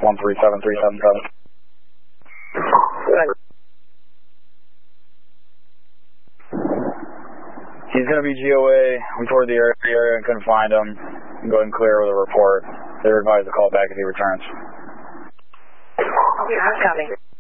137377. He's going to be GOA. We toured the area and couldn't find him. Go ahead and clear with a report. They're advised to call back if he returns. Okay, I'm coming.